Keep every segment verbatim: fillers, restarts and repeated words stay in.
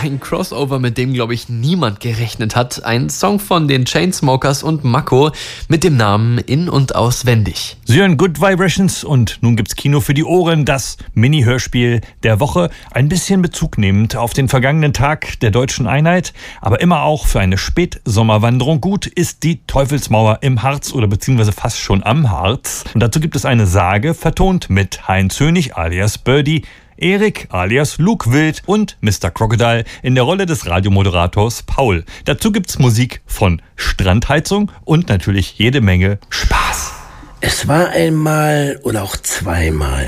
Ein Crossover, mit dem, glaube ich, niemand gerechnet hat. Ein Song von den Chainsmokers und Mako mit dem Namen In- und Auswendig. Sie hören Good Vibrations und nun gibt's Kino für die Ohren, das Mini-Hörspiel der Woche. Ein bisschen Bezug nehmend auf den vergangenen Tag der Deutschen Einheit, aber immer auch für eine Spätsommerwanderung gut ist die Teufelsmauer im Harz oder beziehungsweise fast schon am Harz. Und dazu gibt es eine Sage, vertont mit Heinz Hönig alias Birdie, Erik alias Luke Wild und Mister Crocodile in der Rolle des Radiomoderators Paul. Dazu gibt's Musik von Strandheizung und natürlich jede Menge Spaß. Es war einmal oder auch zweimal.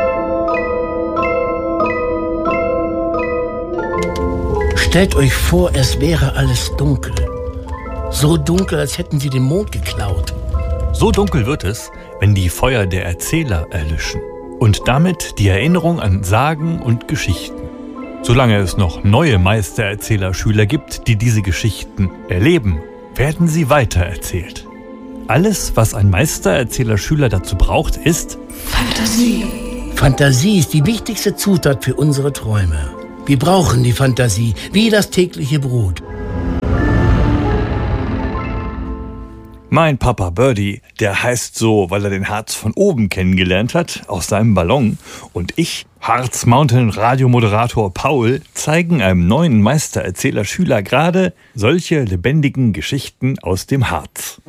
Stellt euch vor, es wäre alles dunkel. So dunkel, als hätten sie den Mond geklaut. So dunkel wird es, wenn die Feuer der Erzähler erlischen. Und damit die Erinnerung an Sagen und Geschichten. Solange es noch neue Meistererzähler-Schüler gibt, die diese Geschichten erleben, werden sie weitererzählt. Alles, was ein Meistererzähler-Schüler dazu braucht, ist Fantasie. Fantasie ist die wichtigste Zutat für unsere Träume. Wir brauchen die Fantasie, wie das tägliche Brot. Mein Papa Birdie, der heißt so, weil er den Harz von oben kennengelernt hat, aus seinem Ballon. Und ich, Harz Mountain Radiomoderator Paul, zeigen einem neuen Meistererzähler-Schüler gerade solche lebendigen Geschichten aus dem Harz.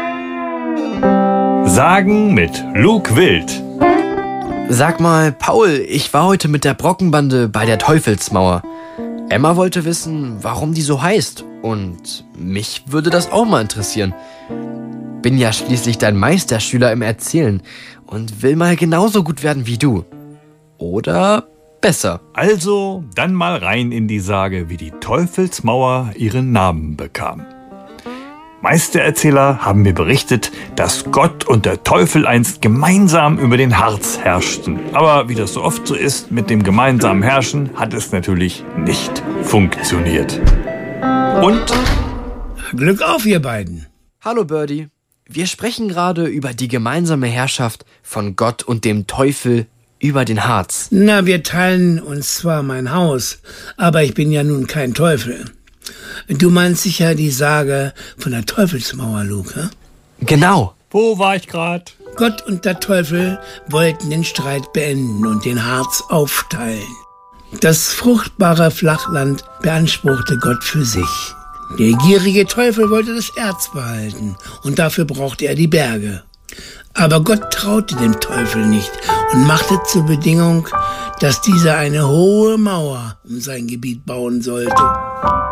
Sagen mit Luke Wild. Sag mal, Paul, ich war heute mit der Brockenbande bei der Teufelsmauer. Emma wollte wissen, warum die so heißt. Und mich würde das auch mal interessieren. Bin ja schließlich dein Meisterschüler im Erzählen und will mal genauso gut werden wie du. Oder besser. Also, dann mal rein in die Sage, wie die Teufelsmauer ihren Namen bekam. Meistererzähler haben mir berichtet, dass Gott und der Teufel einst gemeinsam über den Harz herrschten. Aber wie das so oft so ist mit dem gemeinsamen Herrschen, hat es natürlich nicht funktioniert. Und? Glück auf, ihr beiden. Hallo Birdie. Wir sprechen gerade über die gemeinsame Herrschaft von Gott und dem Teufel über den Harz. Na, wir teilen uns zwar mein Haus, aber ich bin ja nun kein Teufel. Du meinst sicher die Sage von der Teufelsmauer, Luke, hm? Genau. Wo war ich grad? Gott und der Teufel wollten den Streit beenden und den Harz aufteilen. Das fruchtbare Flachland beanspruchte Gott für sich. Der gierige Teufel wollte das Erz behalten und dafür brauchte er die Berge. Aber Gott traute dem Teufel nicht und machte zur Bedingung, dass dieser eine hohe Mauer um sein Gebiet bauen sollte.